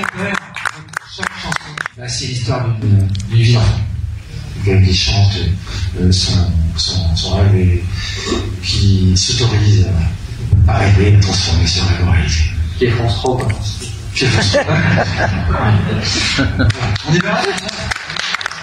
chaque chanson, bah, c'est l'histoire d'une vie d'enfant. Quelqu'un qui chante son rêve et qui s'autorise à rêver, à transformer ce rêve en réalité. Qui est France 3, quoi. On est bien là,